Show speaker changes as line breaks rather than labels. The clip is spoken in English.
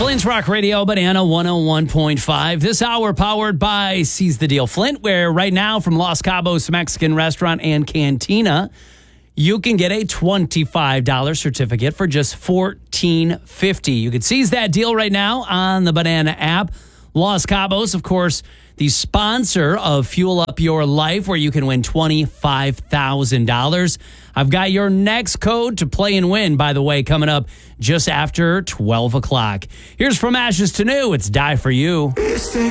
Flint's Rock Radio, Banana 101.5. This hour powered by Seize the Deal Flint, where right now from Los Cabos Mexican Restaurant and Cantina, you can get a $25 certificate for just $14.50. You can seize that deal right now on the Banana app. Los Cabos, of course, the sponsor of Fuel Up Your Life, where you can win $25,000. I've got your next code to play and win, by the way, coming up just after 12 o'clock. Here's From Ashes to New. It's Die For You.
It's the